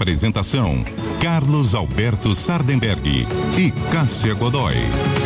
Apresentação: Carlos Alberto Sardenberg e Cássia Godoy.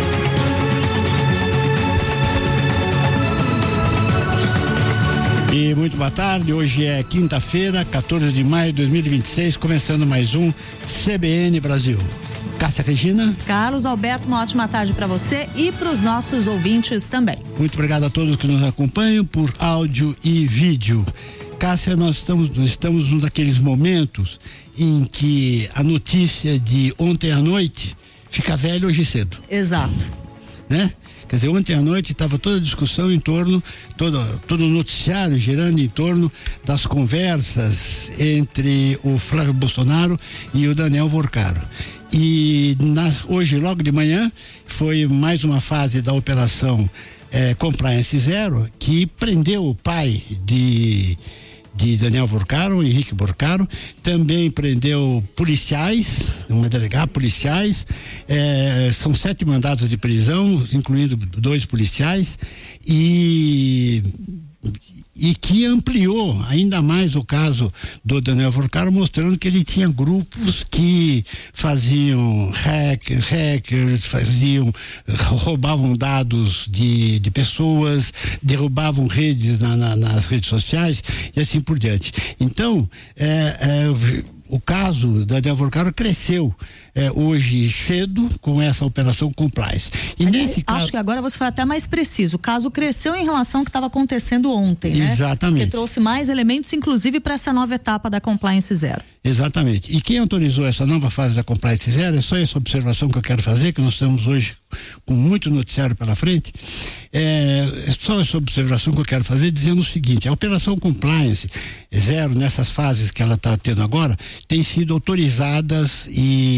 E muito boa tarde, hoje é quinta-feira, 14 de maio de 2026, começando mais um CBN Brasil. Cássia Regina. Carlos Alberto, uma ótima tarde para você e para os nossos ouvintes também. Muito obrigado a todos que nos acompanham por áudio e vídeo. Cássia, nós estamos num daqueles momentos em que a notícia de ontem à noite fica velha hoje cedo. Exato. Né? Quer dizer, ontem à noite estava toda a discussão em torno, todo o noticiário girando em torno das conversas entre o Flávio Bolsonaro e o Daniel Vorcaro. E hoje, logo de manhã, foi mais uma fase da operação Compliance Zero, que prendeu o pai de Daniel Vorcaro, Henrique Vorcaro, também prendeu policiais, uma delegada, policiais, são 7 mandados de prisão, incluindo 2 policiais, e que ampliou ainda mais o caso do Daniel Vorcaro, mostrando que ele tinha grupos que faziam hackers, roubavam dados de pessoas, derrubavam redes nas redes sociais e assim por diante. Então, o caso da Daniel Vorcaro cresceu hoje cedo com essa operação Compliance. E nesse caso, acho que agora você foi até mais preciso. O caso cresceu em relação ao que estava acontecendo ontem, né? Exatamente. Porque trouxe mais elementos, inclusive, para essa nova etapa da Compliance Zero. Exatamente. E quem autorizou essa nova fase da Compliance Zero, é só essa observação que eu quero fazer, que nós estamos hoje com muito noticiário pela frente, é só essa observação que eu quero fazer, dizendo o seguinte: a operação Compliance Zero, nessas fases que ela está tendo agora, tem sido autorizadas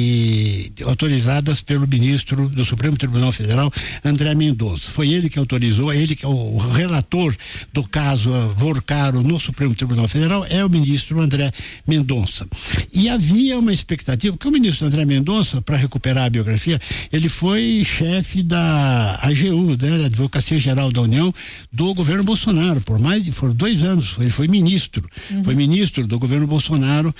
pelo ministro do Supremo Tribunal Federal, André Mendonça. Foi ele que autorizou, ele que é o relator do caso Vorcaro no Supremo Tribunal Federal, é o ministro André Mendonça. E havia uma expectativa, porque o ministro André Mendonça, para recuperar a biografia, ele foi chefe da AGU, né, Advocacia Geral da União, do governo Bolsonaro, foram 2 anos, ele foi ministro, foi ministro do governo Bolsonaro,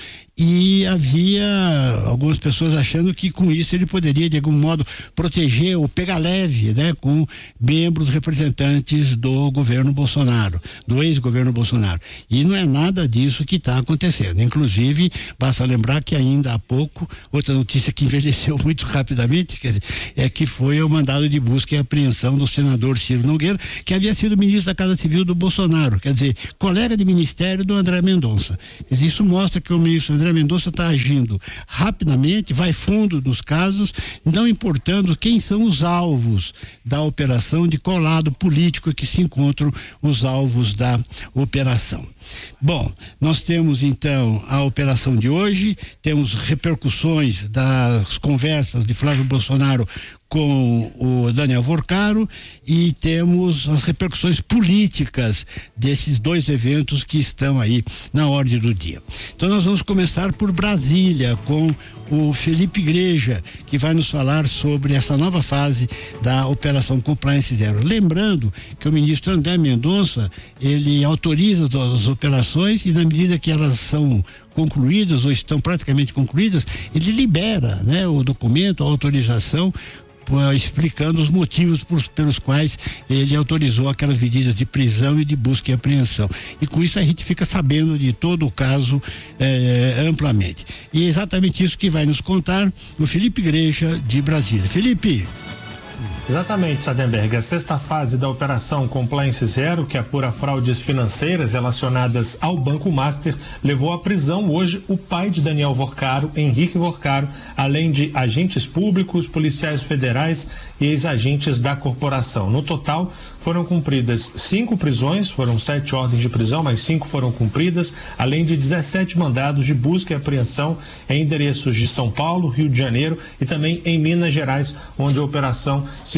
e havia algumas pessoas achando que com isso ele poderia de algum modo proteger ou pegar leve, né, com membros representantes do governo Bolsonaro, do ex-governo Bolsonaro. E não é nada disso que está acontecendo. Inclusive, basta lembrar que ainda há pouco, outra notícia que envelheceu muito rapidamente, quer dizer, é que foi o mandado de busca e apreensão do senador Ciro Nogueira, que havia sido ministro da Casa Civil do Bolsonaro, quer dizer, colega de ministério do André Mendonça. Quer dizer, isso mostra que o ministro André Mendonça está agindo rapidamente, vai fundo nos casos, não importando quem são os alvos da operação, de qual lado político que se encontram os alvos da operação. Bom, nós temos então a operação de hoje, temos repercussões das conversas de Flávio Bolsonaro com o Daniel Vorcaro e temos as repercussões políticas desses 2 eventos que estão aí na ordem do dia. Então nós vamos começar por Brasília com o Felipe Igreja, que vai nos falar sobre essa nova fase da operação Compliance Zero. Lembrando que o ministro André Mendonça, ele autoriza as operações e na medida que elas são concluídas ou estão praticamente concluídas, ele libera, né, o documento, a autorização, explicando os motivos pelos quais ele autorizou aquelas medidas de prisão e de busca e apreensão. E com isso a gente fica sabendo de todo o caso amplamente. E é exatamente isso que vai nos contar o Felipe Igreja de Brasília. Felipe. Exatamente, Sardenberg. A 6ª fase da operação Compliance Zero, que apura fraudes financeiras relacionadas ao Banco Master, levou à prisão hoje o pai de Daniel Vorcaro, Henrique Vorcaro, além de agentes públicos, policiais federais e ex-agentes da corporação. No total, foram cumpridas 5 prisões, foram 7 ordens de prisão, mas 5 foram cumpridas, além de 17 mandados de busca e apreensão em endereços de São Paulo, Rio de Janeiro e também em Minas Gerais, onde a operação se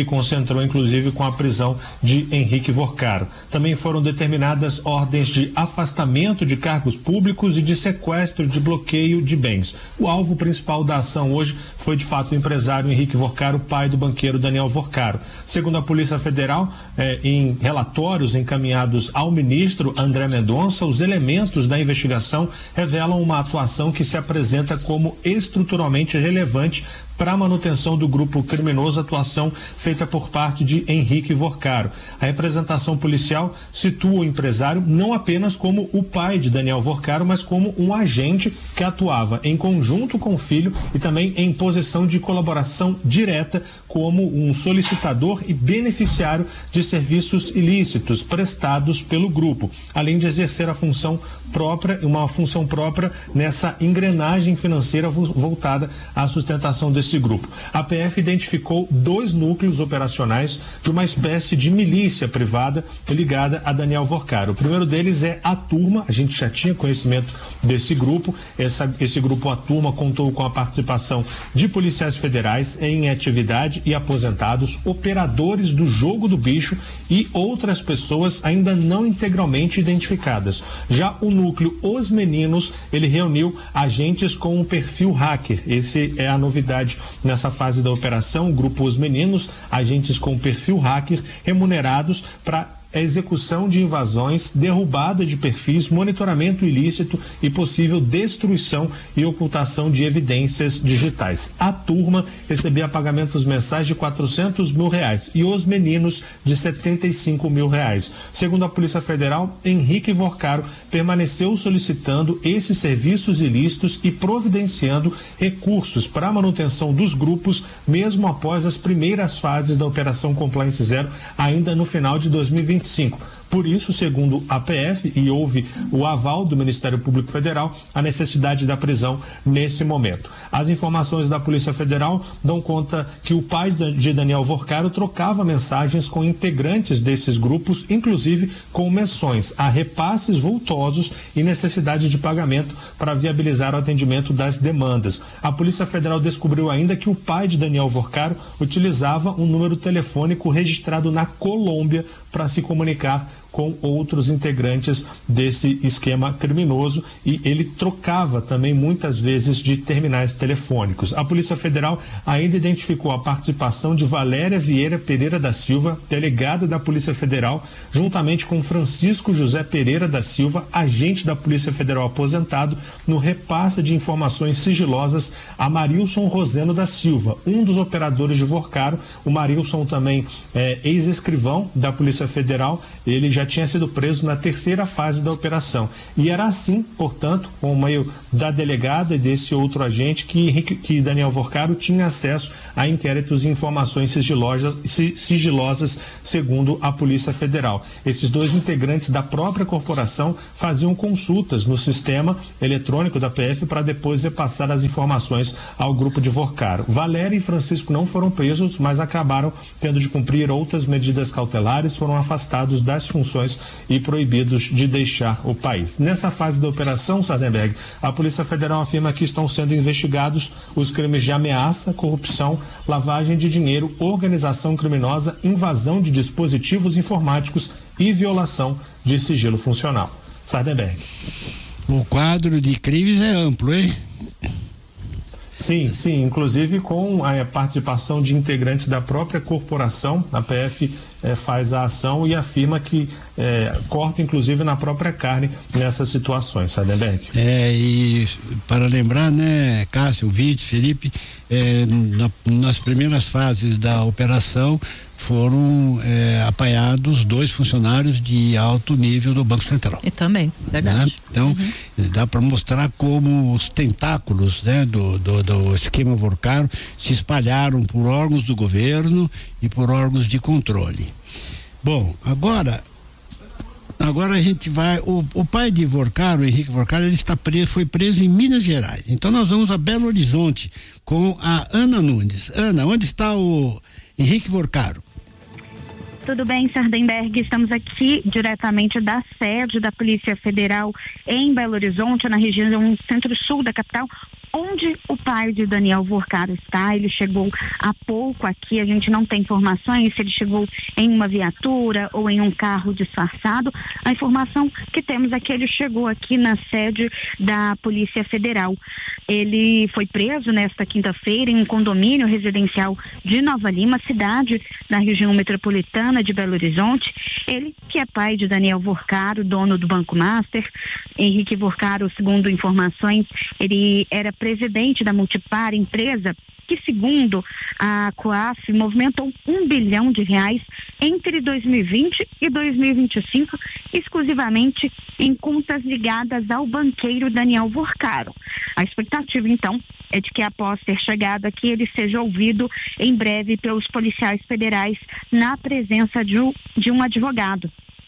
se concentrou inclusive com a prisão de Henrique Vorcaro. Também foram determinadas ordens de afastamento de cargos públicos e de sequestro de bloqueio de bens. O alvo principal da ação hoje foi de fato o empresário Henrique Vorcaro, pai do banqueiro Daniel Vorcaro. Segundo a Polícia Federal, em relatórios encaminhados ao ministro André Mendonça, os elementos da investigação revelam uma atuação que se apresenta como estruturalmente relevante para a manutenção do grupo criminoso, atuação feita por parte de Henrique Vorcaro. A representação policial situa o empresário não apenas como o pai de Daniel Vorcaro, mas como um agente que atuava em conjunto com o filho e também em posição de colaboração direta como um solicitador e beneficiário de serviços ilícitos prestados pelo grupo, além de exercer a função própria, uma função própria nessa engrenagem financeira voltada à sustentação desse grupo. A PF identificou 2 núcleos operacionais de uma espécie de milícia privada ligada a Daniel Vorcaro. O primeiro deles é a Turma, a gente já tinha conhecimento desse grupo, esse grupo, a Turma, contou com a participação de policiais federais em atividade e aposentados, operadores do jogo do bicho e outras pessoas ainda não integralmente identificadas. Já o núcleo Os Meninos, ele reuniu agentes com um perfil hacker. Esse é a novidade nessa fase da operação. O grupo Os Meninos, agentes com perfil hacker remunerados para a execução de invasões, derrubada de perfis, monitoramento ilícito e possível destruição e ocultação de evidências digitais. A Turma recebia pagamentos mensais de R$400 mil e Os Meninos de R$75 mil. Segundo a Polícia Federal, Henrique Vorcaro permaneceu solicitando esses serviços ilícitos e providenciando recursos para a manutenção dos grupos, mesmo após as primeiras fases da Operação Compliance Zero, ainda no final de 2025. Por isso, segundo a PF, e houve o aval do Ministério Público Federal, a necessidade da prisão nesse momento. As informações da Polícia Federal dão conta que o pai de Daniel Vorcaro trocava mensagens com integrantes desses grupos, inclusive com menções a repasses vultosos e necessidade de pagamento para viabilizar o atendimento das demandas. A Polícia Federal descobriu ainda que o pai de Daniel Vorcaro utilizava um número telefônico registrado na Colômbia para se comunicar com outros integrantes desse esquema criminoso, e ele trocava também muitas vezes de terminais telefônicos. A Polícia Federal ainda identificou a participação de Valéria Vieira Pereira da Silva, delegada da Polícia Federal, juntamente com Francisco José Pereira da Silva, agente da Polícia Federal aposentado, no repasse de informações sigilosas a Marilson Roseno da Silva, um dos operadores de Vorcaro. O Marilson também é ex-escrivão da Polícia Federal, ele já tinha sido preso na 3ª fase da operação. E era assim, portanto, com o meio da delegada e desse outro agente, que Daniel Vorcaro tinha acesso a inquéritos e informações sigilosas, segundo a Polícia Federal. Esses 2 integrantes da própria corporação faziam consultas no sistema eletrônico da PF para depois repassar as informações ao grupo de Vorcaro. Valéria e Francisco não foram presos, mas acabaram tendo de cumprir outras medidas cautelares, foram afastados das funções e proibidos de deixar o país. Nessa fase da operação, Sardenberg, a Polícia Federal afirma que estão sendo investigados os crimes de ameaça, corrupção, lavagem de dinheiro, organização criminosa, invasão de dispositivos informáticos e violação de sigilo funcional. Sardenberg. O quadro de crimes é amplo, hein? Sim, inclusive com a participação de integrantes da própria corporação. A PF faz a ação e afirma que corta inclusive na própria carne nessas situações, Sardenberg. E para lembrar, né, Cássio, Vítor, Felipe, nas primeiras fases da operação foram apanhados 2 funcionários de alto nível do Banco Central. E também, verdade. Né? Então, dá para mostrar como os tentáculos, né, do esquema Vorcaro se espalharam por órgãos do governo e por órgãos de controle. Bom, agora a gente vai, o pai de Vorcaro, Henrique Vorcaro, ele foi preso em Minas Gerais. Então nós vamos a Belo Horizonte com a Ana Nunes. Ana, onde está o Henrique Vorcaro? Tudo bem, Sardenberg? Estamos aqui diretamente da sede da Polícia Federal em Belo Horizonte, na região centro-sul da capital, onde o pai de Daniel Vorcaro está. Ele chegou há pouco aqui, a gente não tem informações se ele chegou em uma viatura ou em um carro disfarçado. A informação que temos é que ele chegou aqui na sede da Polícia Federal. Ele foi preso nesta quinta-feira em um condomínio residencial de Nova Lima, cidade da região metropolitana de Belo Horizonte. Ele, que é pai de Daniel Vorcaro, dono do Banco Master. Henrique Vorcaro, segundo informações, ele era presidente da Multipar, empresa que, segundo a COAF, movimentou R$1 bilhão entre 2020 e 2025, exclusivamente em contas ligadas ao banqueiro Daniel Vorcaro. A expectativa, então, é de que, após ter chegado aqui, ele seja ouvido em breve pelos policiais federais na presença de um advogado.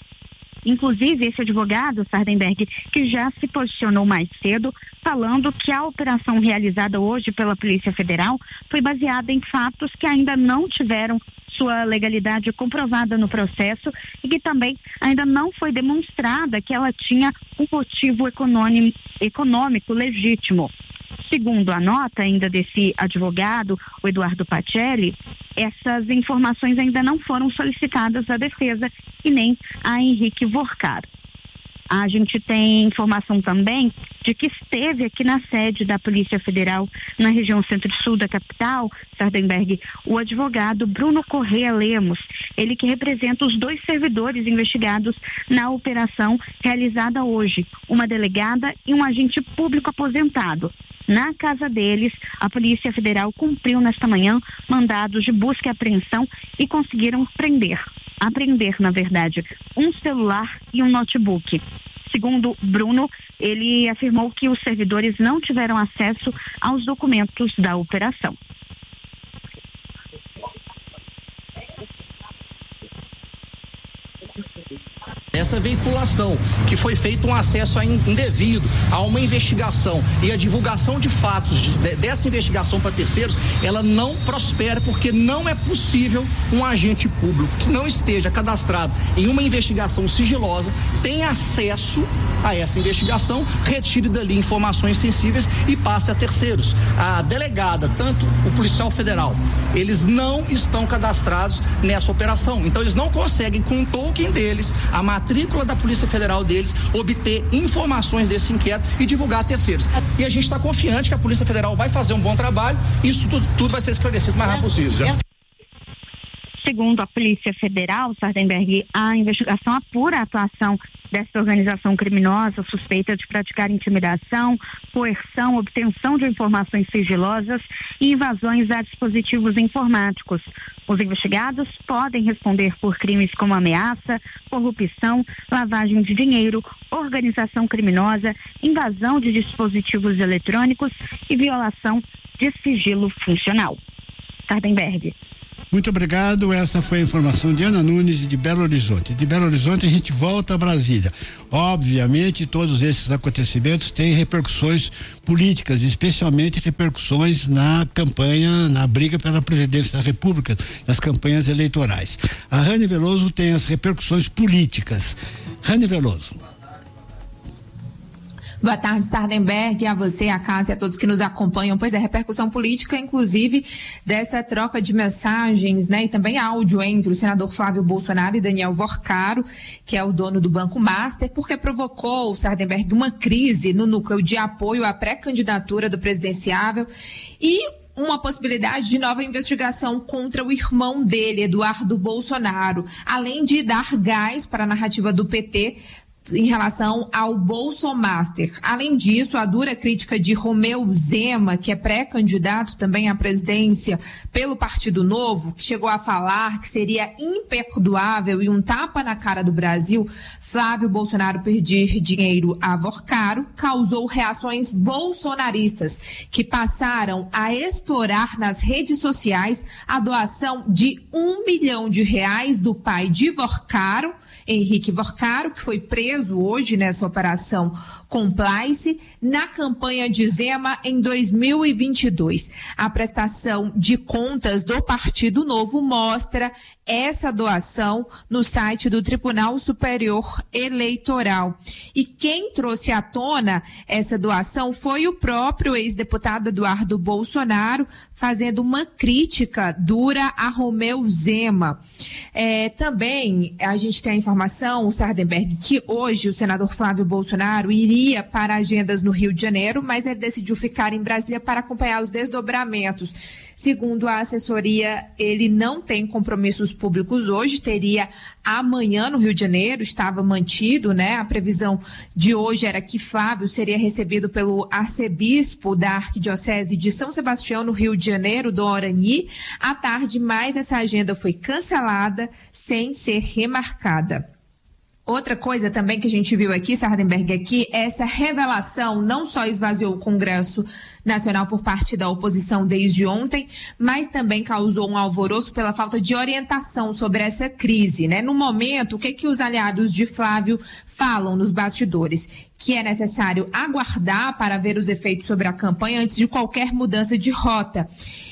Inclusive, esse advogado, Sardenberg, que já se posicionou mais cedo, falando que a operação realizada hoje pela Polícia Federal foi baseada em fatos que ainda não tiveram sua legalidade comprovada no processo e que também ainda não foi demonstrada que ela tinha um motivo econômico legítimo. Segundo a nota ainda desse advogado, o Eduardo Pacelli, essas informações ainda não foram solicitadas à defesa e nem a Henrique Vorcaro. A gente tem informação também de que esteve aqui na sede da Polícia Federal, na região centro-sul da capital, Sardenberg, o advogado Bruno Correia Lemos, ele que representa os 2 servidores investigados na operação realizada hoje, uma delegada e um agente público aposentado. Na casa deles, a Polícia Federal cumpriu nesta manhã mandados de busca e apreensão e conseguiram apreender, na verdade, um celular e um notebook. Segundo Bruno, ele afirmou que os servidores não tiveram acesso aos documentos da operação. Essa veiculação, que foi feito um acesso indevido a uma investigação e a divulgação de fatos dessa investigação para terceiros, ela não prospera, porque não é possível um agente público que não esteja cadastrado em uma investigação sigilosa tenha acesso a essa investigação, retire dali informações sensíveis e passe a terceiros. A delegada, tanto o policial federal, eles não estão cadastrados nessa operação, então eles não conseguem, com o token deles, a matrícula da Polícia Federal deles, obter informações desse inquérito e divulgar a terceiros. E a gente está confiante que a Polícia Federal vai fazer um bom trabalho e isso tudo vai ser esclarecido o mais rápido possível. Segundo a Polícia Federal, Sardenberg, a investigação apura a atuação dessa organização criminosa suspeita de praticar intimidação, coerção, obtenção de informações sigilosas e invasões a dispositivos informáticos. Os investigados podem responder por crimes como ameaça, corrupção, lavagem de dinheiro, organização criminosa, invasão de dispositivos eletrônicos e violação de sigilo funcional. Sardenberg. Muito obrigado. Essa foi a informação de Ana Nunes de Belo Horizonte. De Belo Horizonte a gente volta a Brasília. Obviamente, todos esses acontecimentos têm repercussões políticas, especialmente repercussões na campanha, na briga pela presidência da República, nas campanhas eleitorais. A Rani Veloso tem as repercussões políticas. Rani Veloso. Boa tarde, Sardenberg, a você, a Cássia, a todos que nos acompanham. Pois é, repercussão política, inclusive, dessa troca de mensagens, né, e também áudio entre o senador Flávio Bolsonaro e Daniel Vorcaro, que é o dono do Banco Master, porque provocou, Sardenberg, uma crise no núcleo de apoio à pré-candidatura do presidenciável e uma possibilidade de nova investigação contra o irmão dele, Eduardo Bolsonaro, além de dar gás para a narrativa do PT em relação ao Bolsomaster. Além disso, a dura crítica de Romeu Zema, que é pré-candidato também à presidência pelo Partido Novo, que chegou a falar que seria imperdoável e um tapa na cara do Brasil Flávio Bolsonaro pedir dinheiro a Vorcaro, causou reações bolsonaristas, que passaram a explorar nas redes sociais a doação de R$1 milhão do pai de Vorcaro, Henrique Vorcaro, que foi preso hoje nessa operação Complice, na campanha de Zema em 2022. A prestação de contas do Partido Novo mostra essa doação no site do Tribunal Superior Eleitoral. E quem trouxe à tona essa doação foi o próprio ex-deputado Eduardo Bolsonaro, fazendo uma crítica dura a Romeu Zema. Também a gente tem a informação, o Sardenberg, que hoje o senador Flávio Bolsonaro iria para agendas no Rio de Janeiro, mas ele decidiu ficar em Brasília para acompanhar os desdobramentos. Segundo a assessoria, ele não tem compromissos públicos hoje, teria amanhã no Rio de Janeiro, estava mantido, né? A previsão de hoje era que Flávio seria recebido pelo arcebispo da Arquidiocese de São Sebastião, no Rio de Janeiro, Dom Orani, à tarde, mas essa agenda foi cancelada sem ser remarcada. Outra coisa também que a gente viu aqui, Sardenberg, aqui, essa revelação não só esvaziou o Congresso Nacional por parte da oposição desde ontem, mas também causou um alvoroço pela falta de orientação sobre essa crise, né? No momento, o que os aliados de Flávio falam nos bastidores? Que é necessário aguardar para ver os efeitos sobre a campanha antes de qualquer mudança de rota.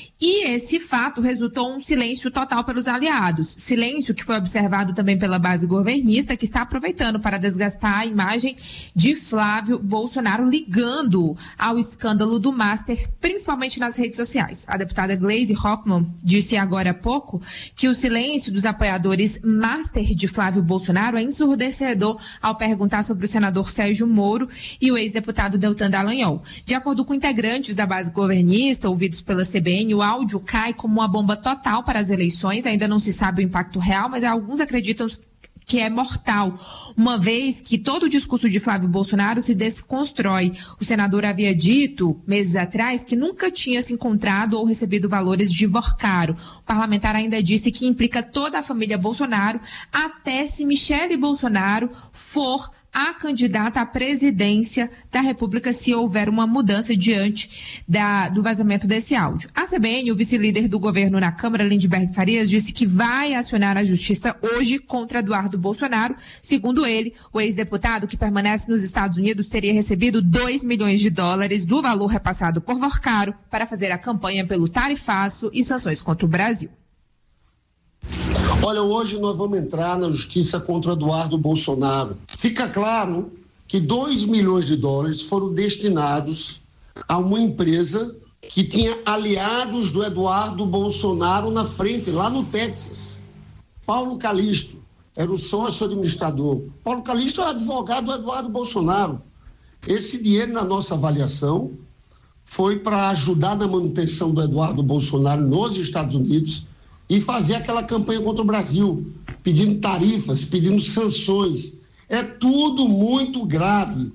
E esse fato resultou um silêncio total pelos aliados. Silêncio que foi observado também pela base governista, que está aproveitando para desgastar a imagem de Flávio Bolsonaro, ligando ao escândalo do Master, principalmente nas redes sociais. A deputada Gleisi Hoffmann disse agora há pouco que o silêncio dos apoiadores Master de Flávio Bolsonaro é ensurdecedor ao perguntar sobre o senador Sérgio Moro e o ex-deputado Deltan Dallagnol. De acordo com integrantes da base governista, ouvidos pela CBN, o áudio cai como uma bomba total para as eleições. Ainda não se sabe o impacto real, mas alguns acreditam que é mortal, uma vez que todo o discurso de Flávio Bolsonaro se desconstrói. O senador havia dito, meses atrás, que nunca tinha se encontrado ou recebido valores de Vorcaro. O parlamentar ainda disse que implica toda a família Bolsonaro, até se Michele Bolsonaro for a candidata à presidência da República se houver uma mudança diante do vazamento desse áudio. A CBN, o vice-líder do governo na Câmara, Lindbergh Farias, disse que vai acionar a justiça hoje contra Eduardo Bolsonaro. Segundo ele, o ex-deputado que permanece nos Estados Unidos teria recebido $2 milhões do valor repassado por Vorcaro para fazer a campanha pelo tarifaço e sanções contra o Brasil. Olha, hoje nós vamos entrar na justiça contra Eduardo Bolsonaro. Fica claro que $2 milhões foram destinados a uma empresa que tinha aliados do Eduardo Bolsonaro na frente, lá no Texas. Paulo Calixto era o sócio administrador. Paulo Calixto é advogado do Eduardo Bolsonaro. Esse dinheiro, na nossa avaliação, foi para ajudar na manutenção do Eduardo Bolsonaro nos Estados Unidos e fazer aquela campanha contra o Brasil, pedindo tarifas, pedindo sanções. É tudo muito grave.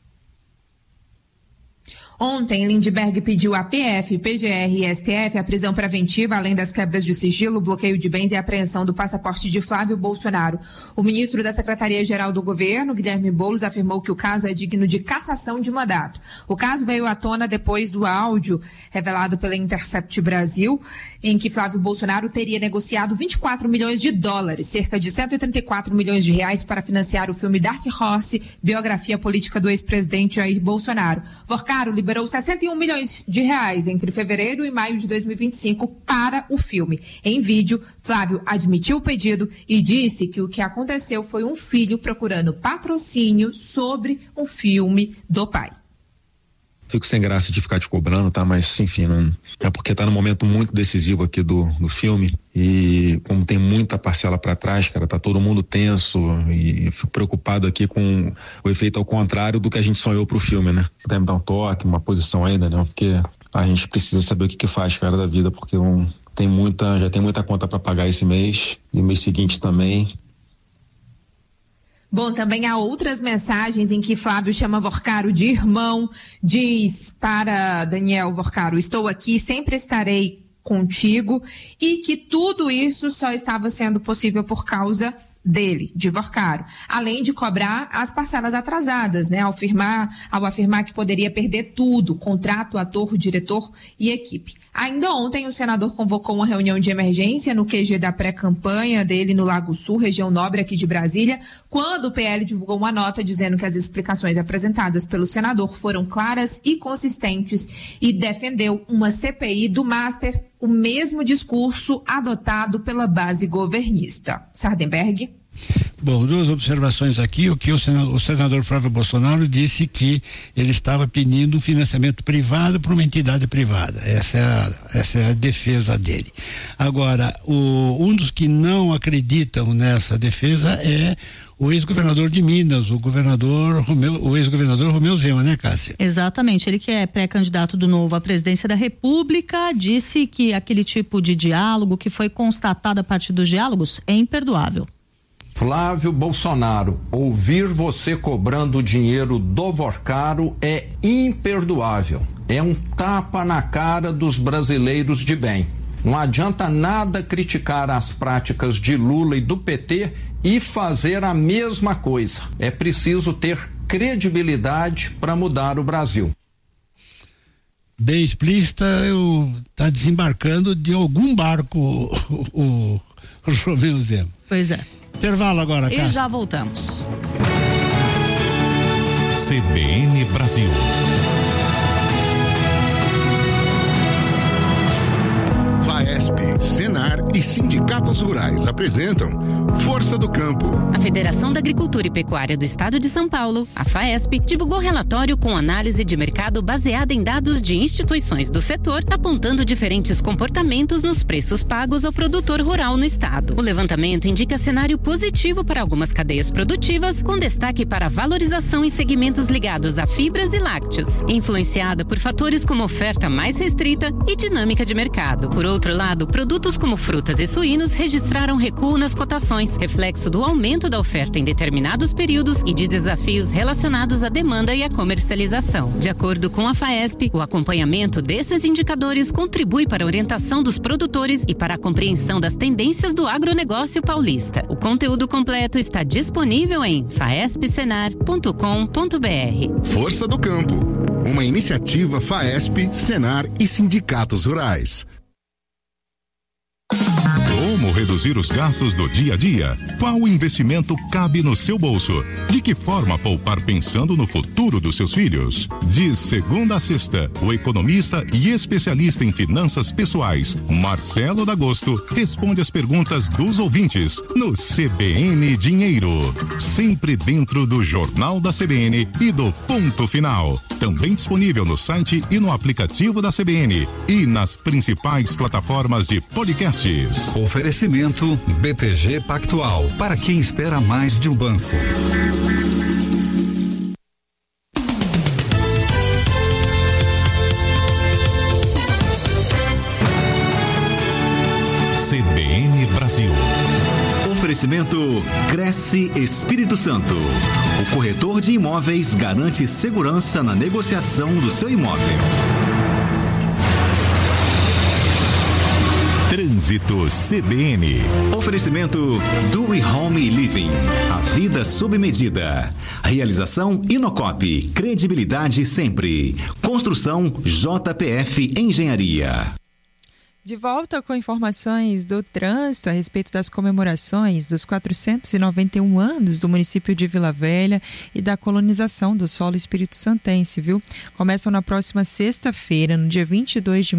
Ontem, Lindbergh pediu à PF, PGR e STF a prisão preventiva, além das quebras de sigilo, bloqueio de bens e apreensão do passaporte de Flávio Bolsonaro. O ministro da Secretaria-Geral do Governo, Guilherme Boulos, afirmou que o caso é digno de cassação de mandato. O caso veio à tona depois do áudio revelado pela Intercept Brasil, em que Flávio Bolsonaro teria negociado $24 milhões, cerca de R$134 milhões para financiar o filme Dark Horse, biografia política do ex-presidente Jair Bolsonaro. Vorcaro liberou R$61 milhões entre fevereiro e maio de 2025 para o filme. Em vídeo, Flávio admitiu o pedido e disse que o que aconteceu foi um filho procurando patrocínio sobre um filme do pai. Fico sem graça de ficar te cobrando, tá? Mas, enfim, não... é porque tá num momento muito decisivo aqui do filme e como tem muita parcela para trás, cara, tá todo mundo tenso e fico preocupado aqui com o efeito ao contrário do que a gente sonhou pro filme, né? Até me dar um toque, uma posição ainda, né? Porque a gente precisa saber o que faz, cara, da vida, porque já tem muita conta para pagar esse mês e o mês seguinte também. Bom, também há outras mensagens em que Flávio chama Vorcaro de irmão, diz para Daniel Vorcaro, estou aqui, sempre estarei contigo, e que tudo isso só estava sendo possível por causa dele, de Vorcaro, além de cobrar as parcelas atrasadas, né, ao afirmar que poderia perder tudo, contrato, ator, diretor e equipe. Ainda ontem o senador convocou uma reunião de emergência no QG da pré-campanha dele no Lago Sul, região nobre aqui de Brasília, quando o PL divulgou uma nota dizendo que as explicações apresentadas pelo senador foram claras e consistentes e defendeu uma CPI do Master o mesmo discurso adotado pela base governista. Sardenberg. Bom, duas observações aqui. O que o senador Flávio Bolsonaro disse que ele estava pedindo um financiamento privado para uma entidade privada. Essa é a defesa dele. Agora, um dos que não acreditam nessa defesa é o ex-governador de Minas, o ex-governador Romeu Zema, né, Cássia? Exatamente, ele que é pré-candidato do Novo à presidência da República, disse que aquele tipo de diálogo que foi constatado a partir dos diálogos é imperdoável. Flávio Bolsonaro, ouvir você cobrando dinheiro do Vorcaro é imperdoável. É um tapa na cara dos brasileiros de bem. Não adianta nada criticar as práticas de Lula e do PT e fazer a mesma coisa. É preciso ter credibilidade para mudar o Brasil. Bem explícita, tá desembarcando de algum barco o Romeu Zema. Pois é. Intervalo agora, Cássio. E já voltamos. CBN Brasil. FAESP, Senar e sindicatos rurais apresentam Força do Campo. A Federação da Agricultura e Pecuária do Estado de São Paulo, a FAESP, divulgou relatório com análise de mercado baseada em dados de instituições do setor, apontando diferentes comportamentos nos preços pagos ao produtor rural no estado. O levantamento indica cenário positivo para algumas cadeias produtivas, com destaque para a valorização em segmentos ligados a fibras e lácteos, influenciada por fatores como oferta mais restrita e dinâmica de mercado. Por outro lado, produtos como frutas e suínos registraram recuo nas cotações, reflexo do aumento da oferta em determinados períodos e de desafios relacionados à demanda e à comercialização. De acordo com a FAESP, o acompanhamento desses indicadores contribui para a orientação dos produtores e para a compreensão das tendências do agronegócio paulista. O conteúdo completo está disponível em faespsenar.com.br. Força do Campo, uma iniciativa FAESP, Senar e sindicatos rurais. Como reduzir os gastos do dia a dia? Qual investimento cabe no seu bolso? De que forma poupar pensando no futuro dos seus filhos? De segunda a sexta, o economista e especialista em finanças pessoais, Marcelo D'Agosto, responde as perguntas dos ouvintes no CBN Dinheiro. Sempre dentro do Jornal da CBN e do Ponto Final. Também disponível no site e no aplicativo da CBN e nas principais plataformas de podcasts. Oferecimento BTG Pactual, para quem espera mais de um banco. CBN Brasil. Oferecimento Cresce Espírito Santo. O corretor de imóveis garante segurança na negociação do seu imóvel. Trânsito CBN. Oferecimento Do Home Living. A vida sob medida. Realização Inocop. Credibilidade sempre. Construção JPF Engenharia. De volta com informações do trânsito a respeito das comemorações dos 491 anos do município de Vila Velha e da colonização do solo espírito-santense, viu? Começam na próxima sexta-feira, no dia 22 de